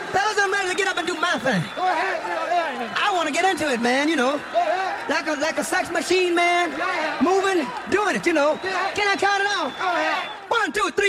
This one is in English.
Fellas, I'm ready to get up and do my thing. Go ahead. I want to get into it, man, you know. Go ahead. Like a sex machine, man. Yeah. Moving, doing it, you know. Yeah. Can I count it out? Go ahead. 1, 2, 3.